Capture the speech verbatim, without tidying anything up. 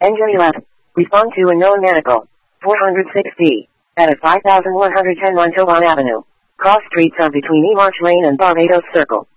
Engine eleven. Respond to unknown medical. four hundred six D. At five thousand one hundred ten Montauban Avenue. Cross streets are between E March Lane and Barbados Circle.